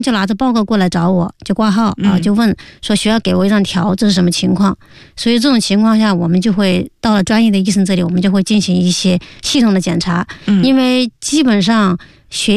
就拿着报告过来找我，就挂号啊，就问说需要给我一张条，这是什么情况？所以这种情况下，我们就会到了专业的医生这里，我们就会进行一些系统的检查，因为基本上学